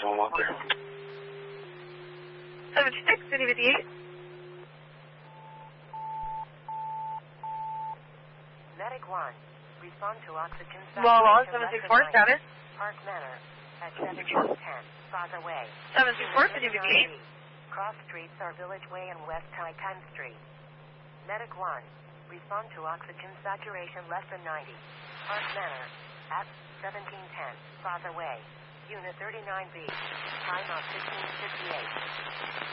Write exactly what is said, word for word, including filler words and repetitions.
someone out there. seventy-six, City fifty-eight. Medic one, respond to oxygen saturation. Wall on, seven six four, status. Park Manor at seventeen ten, Plaza Way. seven six four, City fifty-eight. Cross streets are Village Way and West Titan Street. Medic one, respond to oxygen saturation less than ninety. Park Manor at seventeen ten, Plaza Way. Unit thirty-nine B. Time of fifteen fifty-eight.